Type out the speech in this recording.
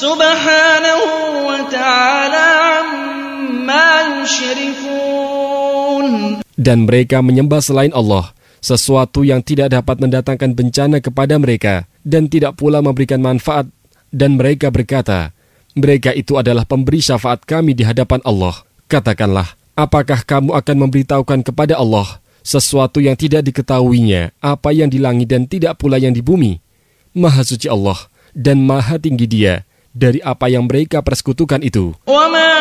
subhanahu wa ta'ala amma yushrikun. Dan mereka menyembah selain Allah sesuatu yang tidak dapat mendatangkan bencana kepada mereka dan tidak pula memberikan manfaat, dan mereka berkata, mereka itu adalah pemberi syafaat kami di hadapan Allah. Katakanlah, apakah kamu akan memberitahukan kepada Allah sesuatu yang tidak diketahuinya, apa yang di langit dan tidak pula yang di bumi? Maha suci Allah dan maha tinggi Dia dari apa yang mereka persekutukan itu.